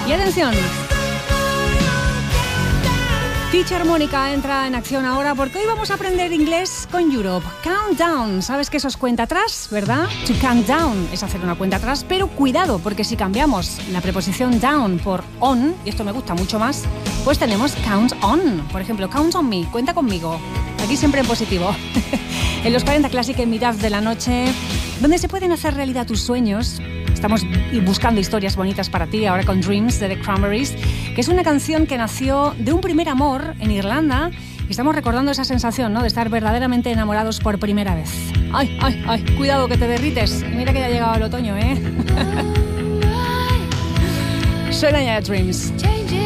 Y atención, Teacher Mónica entra en acción ahora porque hoy vamos a aprender inglés con Europe. Countdown, ¿sabes que eso es cuenta atrás, verdad? To count down es hacer una cuenta atrás, pero cuidado, porque si cambiamos la preposición down por on, y esto me gusta mucho más, pues tenemos count on. Por ejemplo, count on me, cuenta conmigo. Aquí siempre en positivo. En los 40 Classic en mitad de la noche, donde se pueden hacer realidad tus sueños. Estamos buscando historias bonitas para ti ahora con Dreams de The Cranberries, que es una canción que nació de un primer amor en Irlanda y estamos recordando esa sensación, ¿no?, de estar verdaderamente enamorados por primera vez. ¡Ay, ay, ay! Cuidado que te derrites. Mira que ya ha llegado el otoño, ¿eh? Suena ya Dreams.